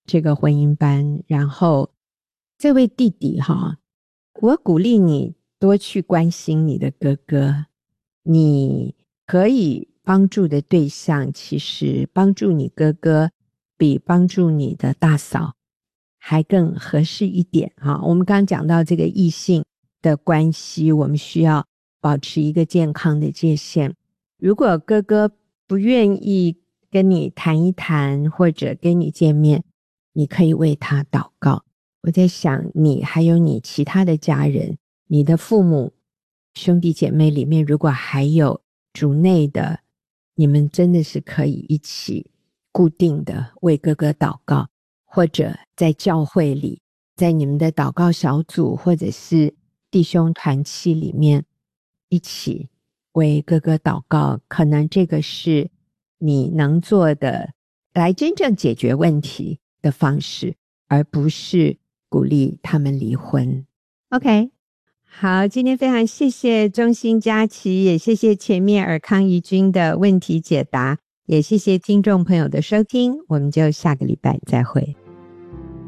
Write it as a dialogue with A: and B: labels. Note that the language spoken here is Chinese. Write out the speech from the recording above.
A: 这个婚姻班，然后这位弟弟我鼓励你多去关心你的哥哥，你可以帮助的对象其实帮助你哥哥比帮助你的大嫂还更合适一点我们刚刚讲到这个异性的关系，我们需要保持一个健康的界限。如果哥哥不愿意跟你谈一谈或者跟你见面，你可以为他祷告。我在想你还有你其他的家人，你的父母兄弟姐妹里面如果还有主内的，你们真的是可以一起固定的为哥哥祷告，或者在教会里，在你们的祷告小组或者是弟兄团契里面一起为哥哥祷告，可能这个是你能做的来真正解决问题的方式，而不是鼓励他们离婚。 OK， 好，今天非常谢谢中兴佳琪，也谢谢前面尔康怡君的问题解答，也谢谢听众朋友的收听，我们就下个礼拜再会。